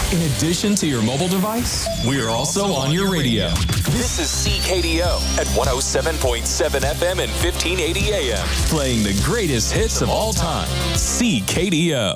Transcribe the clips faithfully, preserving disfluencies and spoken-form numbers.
In addition to your mobile device, we're also on your radio. This is C K D O at one oh seven point seven F M and fifteen eighty A M. Playing the greatest hits of all time. C K D O.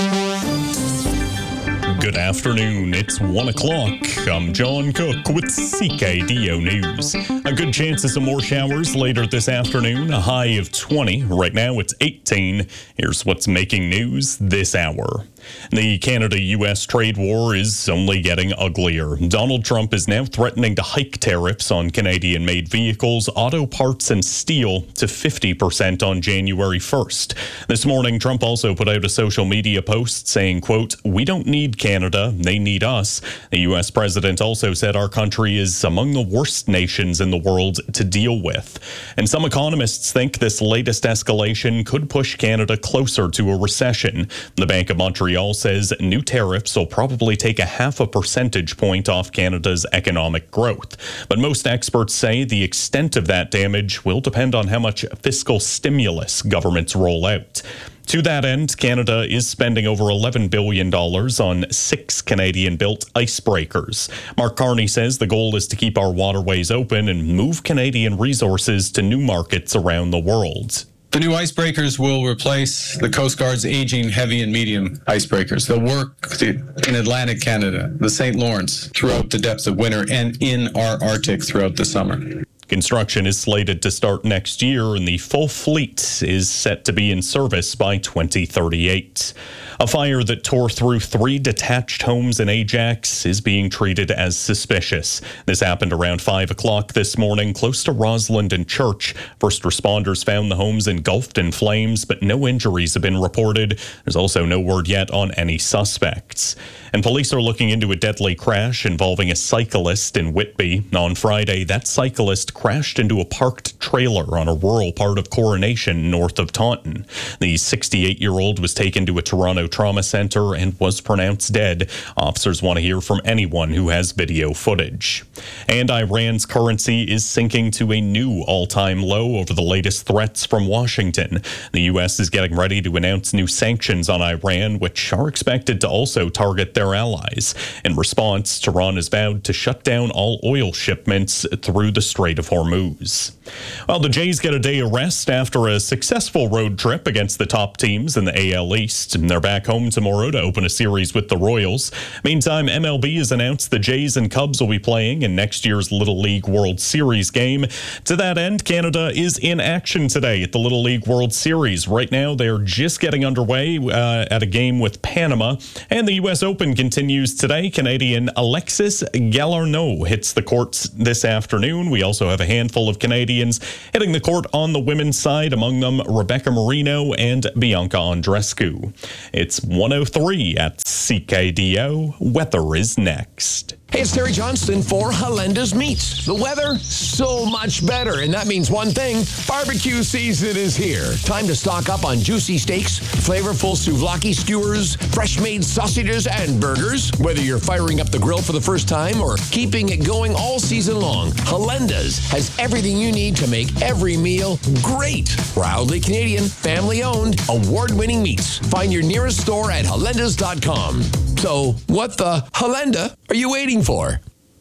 Good afternoon. It's one o'clock. I'm John Cook with C K D O News. A good chance of some more showers later this afternoon, a high of twenty. Right now it's eighteen. Here's what's making news this hour. The Canada-U S trade war is only getting uglier. Donald Trump is now threatening to hike tariffs on Canadian-made vehicles, auto parts, and steel to fifty percent on January first. This morning, Trump also put out a social media post saying, quote, "We don't need Canada, they need us." The U S president also said our country is among the worst nations in the world to deal with. And some economists think this latest escalation could push Canada closer to a recession. The Bank of Montreal says new tariffs will probably take a half a percentage point off Canada's economic growth. But most experts say the extent of that damage will depend on how much fiscal stimulus governments roll out. To that end, Canada is spending over eleven billion dollars on six Canadian-built icebreakers. Mark Carney says the goal is to keep our waterways open and move Canadian resources to new markets around the world. The new icebreakers will replace the Coast Guard's aging heavy and medium icebreakers. They'll work in Atlantic Canada, the Saint Lawrence, throughout the depths of winter, and in our Arctic throughout the summer. Construction is slated to start next year, and the full fleet is set to be in service by twenty thirty-eight. A fire that tore through three detached homes in Ajax is being treated as suspicious. This happened around five o'clock this morning, close to Rossland and Church. First responders found the homes engulfed in flames, but no injuries have been reported. There's also no word yet on any suspects. And police are looking into a deadly crash involving a cyclist in Whitby. On Friday, that cyclist crashed into a parked trailer on a rural part of Coronation, north of Taunton. The sixty-eight-year-old was taken to a Toronto trauma center and was pronounced dead. Officers want to hear from anyone who has video footage. And Iran's currency is sinking to a new all-time low over the latest threats from Washington. The U S is getting ready to announce new sanctions on Iran, which are expected to also target their allies. In response, Tehran has vowed to shut down all oil shipments through the Strait of Hormuz. Well, the Jays get a day of rest after a successful road trip against the top teams in the A L East. They're back home tomorrow to open a series with the Royals. Meantime, M L B has announced the Jays and Cubs will be playing in next year's Little League World Series game. To that end, Canada is in action today at the Little League World Series. Right now, they're just getting underway uh, at a game with Panama. And the U S Open continues today. Canadian Alexis Galarneau hits the courts this afternoon. We also have a handful of Canadians hitting the court on the women's side, among them Rebecca Marino and Bianca Andreescu. It's one oh three at C K D O. Weather is next. Hey, it's Terry Johnston for Halenda's Meats. The weather, so much better, and that means one thing, barbecue season is here. Time to stock up on juicy steaks, flavorful souvlaki skewers, fresh-made sausages, and burgers. Whether you're firing up the grill for the first time or keeping it going all season long, Halenda's has everything you need to make every meal great. Proudly Canadian, family-owned, award-winning meats. Find your nearest store at halendas dot com. So, what the Halenda are you waiting for?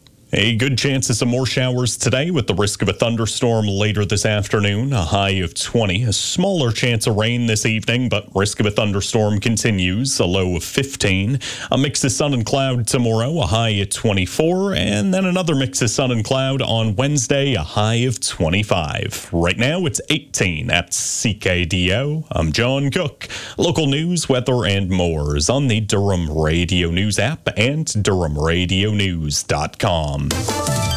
A good chance of some more showers today with the risk of a thunderstorm later this afternoon, a high of twenty. A smaller chance of rain this evening, but risk of a thunderstorm continues, a low of fifteen. A mix of sun and cloud tomorrow, a high at twenty-four. And then another mix of sun and cloud on Wednesday, a high of twenty-five. Right now it's eighteen at C K D O. I'm John Cook. Local news, weather, and more is on the Durham Radio News app and durham radio news dot com.